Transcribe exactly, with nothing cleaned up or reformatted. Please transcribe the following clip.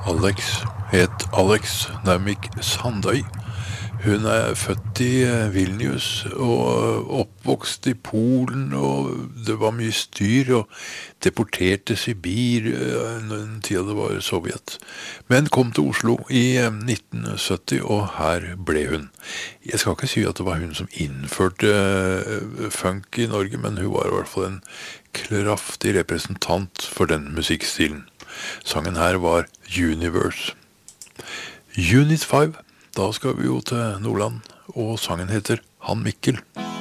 Alex het Alex Naumik Sandøy. Hun er født i Vilnius og oppvokst i Polen, og det var mye styr, og deportert til Sibir den tiden det var Sovjet. Men kom til Oslo i nitten sytti, og her ble hun. Jeg skal ikke si at det var hun som innførte funk i Norge, men hun var i hvert fall en kraftig representant for den musikkstilen. Sangen her var Universe. Unit fem. Da skal vi jo til Nordland, og sangen heter Han Mikkel.